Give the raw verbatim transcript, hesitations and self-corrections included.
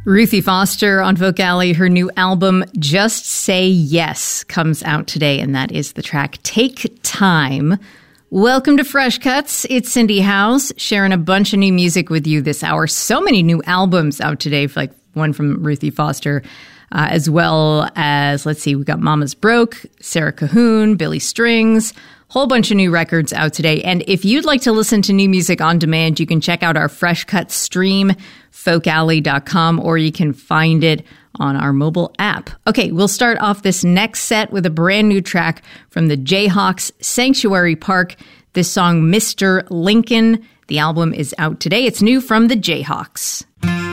Ruthie Foster on Vocali. Her new album, Just Say Yes, comes out today, and that is the track Take Time. Welcome to Fresh Cuts. It's Cindy House, sharing a bunch of new music with you this hour. So many new albums out today, like one from Ruthie Foster, uh, as well as, let's see, we got Mama's Broke, Sarah Cahoon, Billy Strings, whole bunch of new records out today. And if you'd like to listen to new music on demand, you can check out our Fresh Cut stream, folk alley dot com, or you can find it on our mobile app. Okay, we'll start off this next set with a brand new track from the Jayhawks, Sanctuary Park. This song, Mister Lincoln. The album is out today. It's new from the Jayhawks.